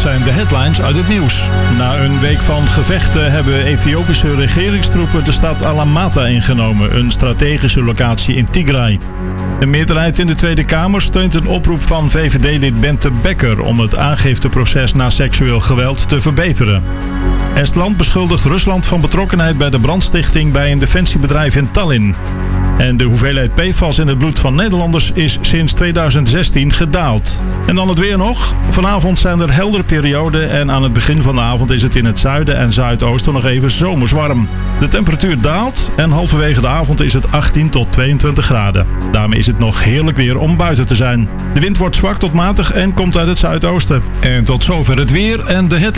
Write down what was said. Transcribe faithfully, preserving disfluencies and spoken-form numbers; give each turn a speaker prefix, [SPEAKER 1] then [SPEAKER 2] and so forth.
[SPEAKER 1] zijn de headlines uit het nieuws. Na een week van gevechten hebben Ethiopische regeringstroepen de stad Alamata ingenomen, een strategische locatie in Tigray. De meerderheid in de Tweede Kamer steunt een oproep van V V D-lid Bente Bekker om het aangifteproces na seksueel geweld te verbeteren. Estland beschuldigt Rusland van betrokkenheid bij de brandstichting bij een defensiebedrijf in Tallinn. En de hoeveelheid P F A S in het bloed van Nederlanders is sinds tweeduizend zestien gedaald. En dan het weer nog. Vanavond zijn er heldere perioden en aan het begin van de avond is het in het zuiden en zuidoosten nog even zomers warm. De temperatuur daalt en halverwege de avond is het achttien tot tweeëntwintig graden. Daarmee is het nog heerlijk weer om buiten te zijn. De wind wordt zwak tot matig en komt uit het zuidoosten. En tot zover het weer en de het